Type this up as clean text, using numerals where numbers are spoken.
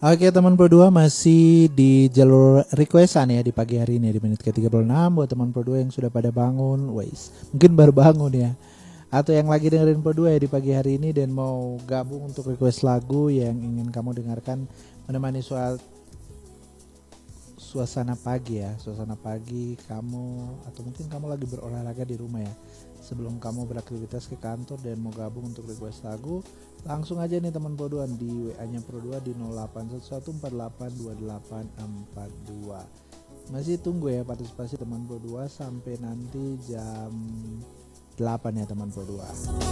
Oke teman Pro 2 masih di jalur requestan ya di pagi hari ini di menit ke-36 buat teman Pro 2 yang sudah pada bangun, wais. Mungkin baru bangun ya. Atau yang lagi dengerin Pro 2 ya di pagi hari ini dan mau gabung untuk request lagu yang ingin kamu dengarkan menemani suasana pagi ya, suasana pagi kamu atau mungkin kamu lagi berolahraga di rumah ya. Sebelum kamu beraktivitas ke kantor dan mau gabung untuk request lagu, langsung aja nih teman Pro 2 di WA-nya Pro 2 di 0811482842. Masih tunggu ya partisipasi teman Pro 2 sampai nanti jam 8 ya teman Pro 2.